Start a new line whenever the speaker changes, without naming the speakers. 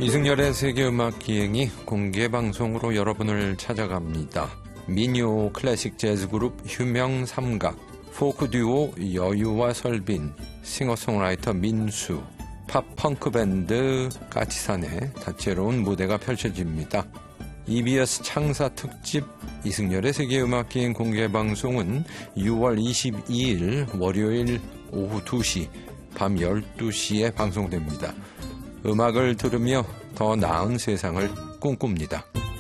이승열의 세계음악기행이 공개방송으로 여러분을 찾아갑니다. 민요 클래식 재즈 그룹 휴명 삼각, 포크 듀오 여유와 설빈, 싱어송라이터 민수, 팝 펑크 밴드 까치산의 다채로운 무대가 펼쳐집니다. EBS 창사 특집 이승열의 세계음악기행 공개방송은 6월 22일 월요일 오후 2시, 밤 12시에 방송됩니다. 음악을 들으며 더 나은 세상을 꿈꿉니다.